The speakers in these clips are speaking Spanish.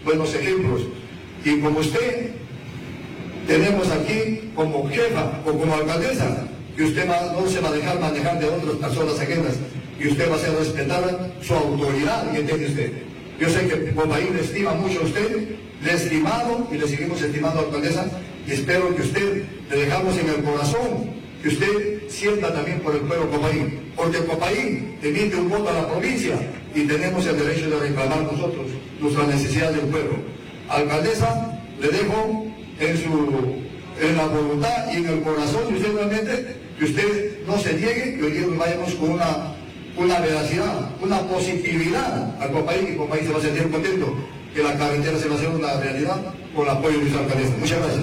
buenos ejemplos. Y como usted, tenemos aquí como jefa o como alcaldesa, que usted no se va a dejar manejar de otras personas ajenas, y usted va a ser respetada su autoridad que tiene usted. Yo sé que Copaí le estima mucho a usted, le he estimado y le seguimos estimando, alcaldesa, y espero que usted le dejamos en el corazón, que usted sienta también por el pueblo de Copaí, porque Copaí emite un voto a la provincia y tenemos el derecho de reclamar nosotros nuestras necesidades del pueblo. Alcaldesa, le dejo en la voluntad y en el corazón de usted realmente, que usted no se niegue, que hoy día vayamos con una veracidad, una positividad a Copaí, que Copaí se va a sentir contento, que la carretera se va a hacer una realidad con el apoyo de su alcaldesa. Muchas gracias.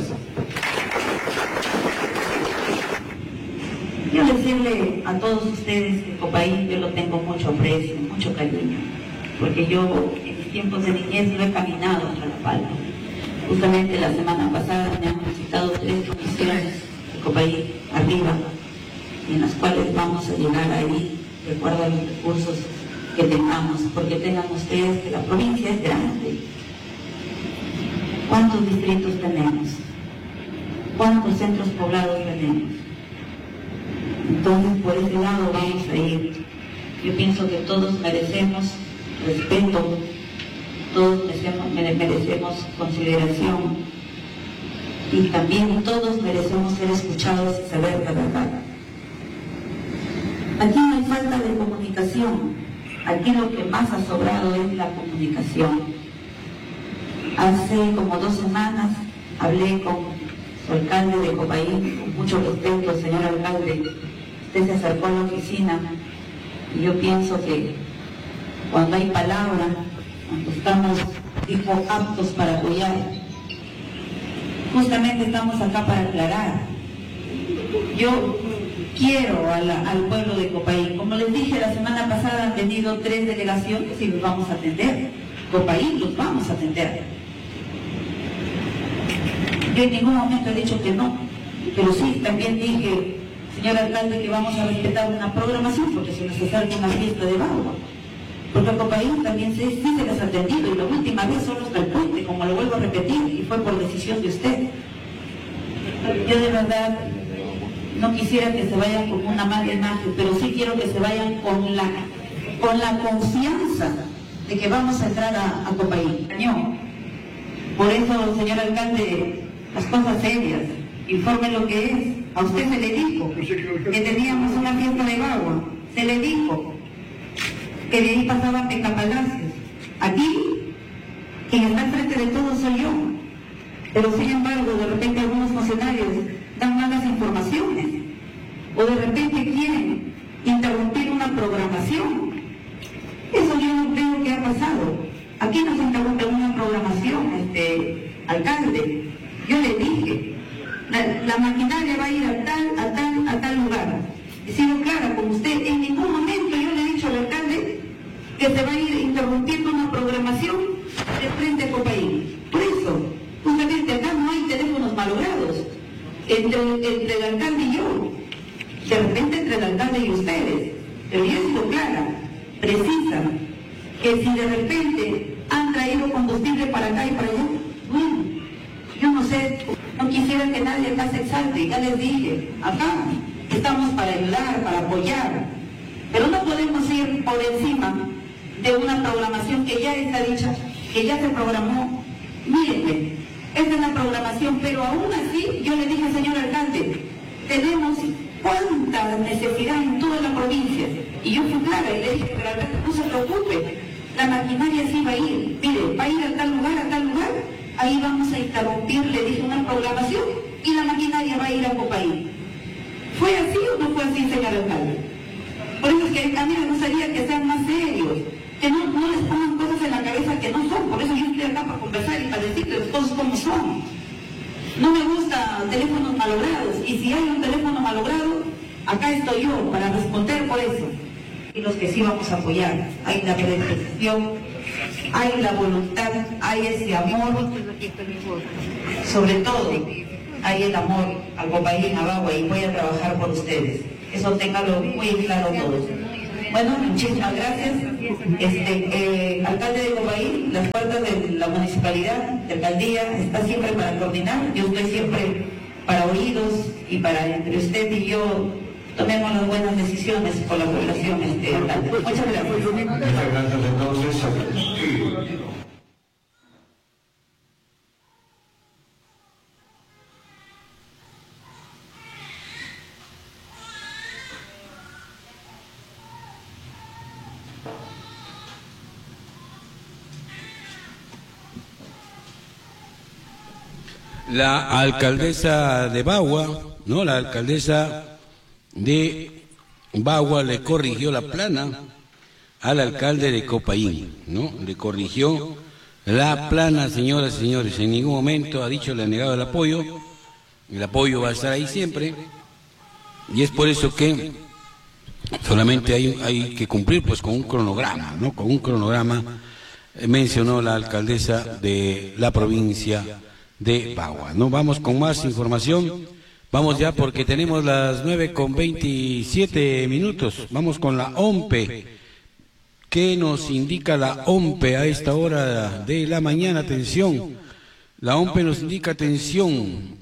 Quiero decirle a todos ustedes que Copaí yo lo tengo mucho aprecio, mucho cariño, porque yo en mis tiempos de niñez lo he caminado hasta La Palma. Justamente la semana pasada me han visitado 3 comisiones de Copaí arriba, en las cuales vamos a llegar ahí, de acuerdo a los recursos que tengamos, porque tengan ustedes que la provincia es grande. ¿Cuántos distritos tenemos? ¿Cuántos centros poblados tenemos? Entonces, por ese lado vamos a ir. Yo pienso que todos merecemos respeto, todos merecemos consideración, y también todos merecemos ser escuchados y saber la verdad. Aquí no hay falta de comunicación, aquí lo que más ha sobrado es la comunicación. Hace como 2 semanas hablé con su alcalde de Copaí, con mucho respeto, señor alcalde. Usted se acercó a la oficina y yo pienso que cuando hay palabra, cuando estamos aptos para apoyar, justamente estamos acá para aclarar. Yo quiero al pueblo de Copaí. Como les dije, la semana pasada han venido 3 delegaciones y los vamos a atender. Copaí los vamos a atender. Yo en ningún momento he dicho que no, pero sí, también dije, señor alcalde, que vamos a respetar una programación porque se nos acerca una fiesta de Bagua. Porque a Copaí también sí se les ha atendido, y la última vez solo hasta el puente, como lo vuelvo a repetir, y fue por decisión de usted. Yo de verdad no quisiera que se vayan con una mala imagen, pero sí quiero que se vayan con la confianza de que vamos a entrar a Copaí. Por eso, señor alcalde, las cosas serias, informe lo que es. A usted se le dijo que teníamos una fiesta de Bagua, se le dijo que de ahí pasaban Pecapalacios. Aquí, quien está enfrente de todo soy yo, pero sin embargo, de repente algunos funcionarios dan malas informaciones, o de repente quieren interrumpir una programación. Eso yo no creo que ha pasado. Aquí no se interrumpe una programación, alcalde. Yo le dije, la maquinaria va a ir a tal lugar. He sido clara con usted, en ningún momento yo le he dicho al alcalde que se va a ir interrumpiendo una programación de frente a Copaí. Por eso, justamente acá no hay teléfonos malogrados entre el alcalde y yo, de repente entre el alcalde y ustedes, pero yo he sido clara, precisa, que si de repente han traído combustible para acá y para allá, bueno, yo no sé, no quisiera que nadie acá se exalte, ya les dije, acá estamos para ayudar, para apoyar, pero no podemos ir por encima de una programación que ya está dicha, que ya se programó. Mírenme, esta es la programación, pero aún así yo le dije al señor alcalde, tenemos cuánta necesidad en toda la provincia, y yo fui clara y le dije, pero alcalde, no se preocupe, la maquinaria sí va a ir, mire, va a ir a tal lugar, ahí vamos a interrumpir, le dije, una programación, y la maquinaria va a ir a Copaí. ¿Fue así o no fue así, señor alcalde? Por eso es que a mí me gustaría que sean más serios, que no les pongan cosas en la cabeza que no son. Por eso yo estoy acá para conversar y para decirles las cosas como son. No me gustan teléfonos malogrados, y si hay un teléfono malogrado, acá estoy yo para responder por eso. Y los que sí vamos a apoyar, hay la predisposición, hay la voluntad, hay ese amor, sobre todo hay el amor al Copaí, a Bagua, y voy a trabajar por ustedes. Eso ténganlo muy claro todos. Bueno, muchísimas gracias. Alcalde de Copaí, las puertas de la municipalidad, de alcaldía, está siempre para coordinar. Yo estoy siempre para oídos y para entre usted y yo tomemos las buenas decisiones por la población, alcalde. Muchas gracias. Muchas gracias, entonces. La alcaldesa de Bagua, ¿no? La alcaldesa de Bagua le corrigió la plana al alcalde de Copaí, ¿no? Le corrigió la plana, señoras y señores. En ningún momento ha dicho, le ha negado el apoyo va a estar ahí siempre, y es por eso que solamente hay que cumplir pues con un cronograma, ¿no? Con un cronograma, mencionó la alcaldesa de la provincia de Bagua, ¿no? Vamos con más información, vamos ya porque tenemos las 9:27. Vamos con la OMPE. ¿Qué nos indica la OMPE a esta hora de la mañana? Atención, la OMPE nos indica atención,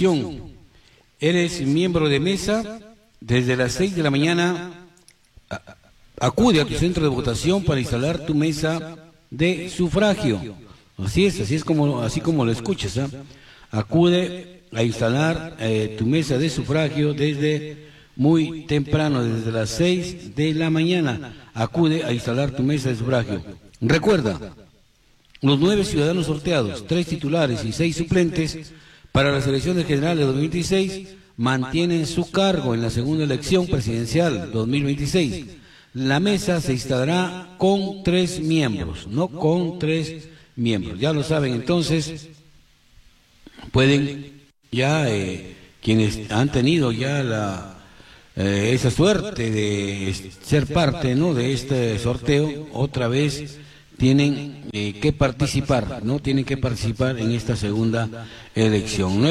eres miembro de mesa, desde las 6 de la mañana acude a tu centro de votación para instalar tu mesa de sufragio. Así es como lo escuchas, ¿eh? Acude a instalar tu mesa de sufragio desde muy temprano, desde las 6 de la mañana. Acude a instalar tu mesa de sufragio. Recuerda, los 9 ciudadanos sorteados, 3 titulares y 6 suplentes para las elecciones generales de 2026 mantienen su cargo en la segunda elección presidencial 2026. La mesa se instalará con 3 miembros, no con 3 miembros. Ya lo saben, entonces pueden ya quienes han tenido ya esa suerte de ser parte, ¿no?, de este sorteo, otra vez tienen que participar, ¿no? Tienen que participar en esta segunda elección.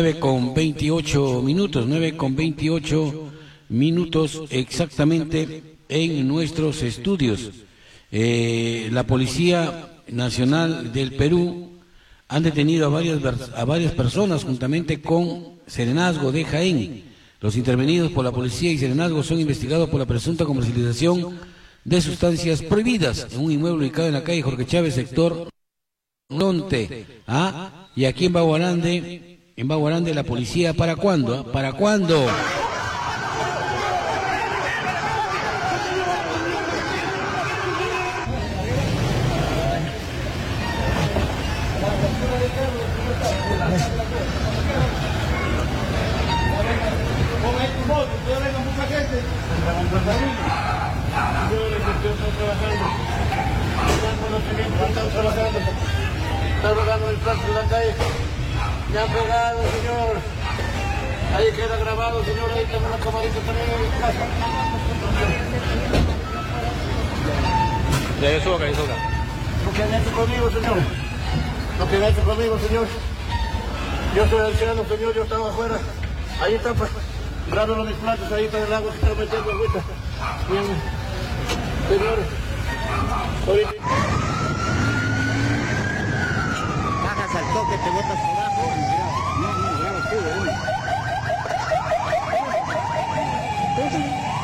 9:28 minutos exactamente en nuestros estudios. La Policía Nacional del Perú han detenido a varias personas juntamente con Serenazgo de Jaén. Los intervenidos por la policía y Serenazgo son investigados por la presunta comercialización de sustancias prohibidas en un inmueble ubicado en la calle Jorge Chávez, sector Norte. Y aquí en Baguarande la policía, ¿para cuándo? ¿Para cuándo? Está rodando el plato de la calle. Ya han pegado, señor. Ahí queda grabado, señor. Ahí tengo una camarita también en casa. Ya eso acá. Lo que han hecho conmigo, señor. Lo que han hecho conmigo, señor. Yo soy anciano, señor. Yo estaba afuera. Ahí está, pues. Grabando mis platos. Ahí está el agua que está metiendo agüita. Bien. Señor. Ahorita. Bajas al toque, te botas abajo. No, grabas tú,